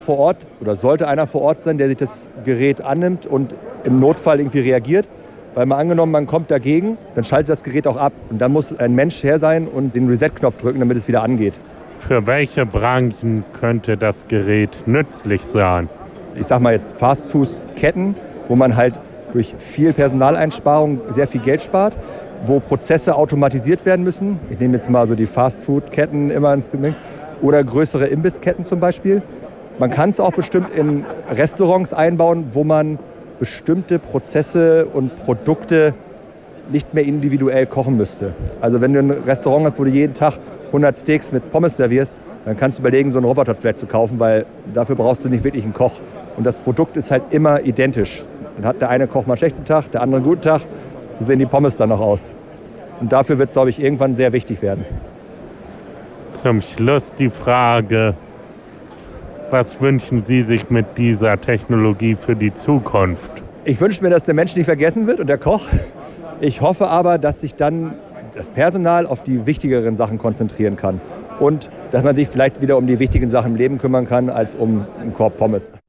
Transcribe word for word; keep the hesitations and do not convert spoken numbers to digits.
Vor Ort oder sollte einer vor Ort sein, der sich das Gerät annimmt und im Notfall irgendwie reagiert. Weil mal angenommen, man kommt dagegen, dann schaltet das Gerät auch ab. Und dann muss ein Mensch her sein und den Reset-Knopf drücken, damit es wieder angeht. Für welche Branchen könnte das Gerät nützlich sein? Ich sag mal jetzt Fast-Food-Ketten, wo man halt durch viel Personaleinsparung sehr viel Geld spart, wo Prozesse automatisiert werden müssen. Ich nehme jetzt mal so die Fast-Food-Ketten immer ins Gelenk. Oder größere Imbissketten zum Beispiel. Man kann es auch bestimmt in Restaurants einbauen, wo man bestimmte Prozesse und Produkte nicht mehr individuell kochen müsste. Also wenn du ein Restaurant hast, wo du jeden Tag hundert Steaks mit Pommes servierst, dann kannst du überlegen, so einen Roboter vielleicht zu kaufen, weil dafür brauchst du nicht wirklich einen Koch. Und das Produkt ist halt immer identisch. Dann hat der eine Koch mal einen schlechten Tag, der andere einen guten Tag. So sehen die Pommes dann noch aus. Und dafür wird es, glaube ich, irgendwann sehr wichtig werden. Zum Schluss die Frage: Was wünschen Sie sich mit dieser Technologie für die Zukunft? Ich wünsche mir, dass der Mensch nicht vergessen wird und der Koch. Ich hoffe aber, dass sich dann das Personal auf die wichtigeren Sachen konzentrieren kann. Und dass man sich vielleicht wieder um die wichtigen Sachen im Leben kümmern kann, als um einen Korb Pommes.